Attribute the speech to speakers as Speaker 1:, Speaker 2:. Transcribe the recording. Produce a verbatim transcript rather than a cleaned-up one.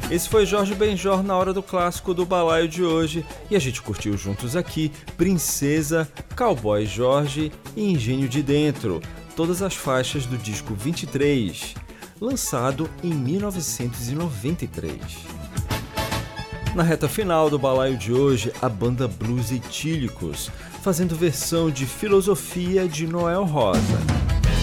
Speaker 1: Esse foi Jorge Benjor na hora do clássico do balaio de hoje e a gente curtiu juntos aqui Princesa, Cowboy Jorge e Engenho de Dentro, todas as faixas do disco vinte e três, lançado em mil novecentos e noventa e três. Na reta final do balaio de hoje, a banda Blues Etílicos, fazendo versão de Filosofia de Noel Rosa.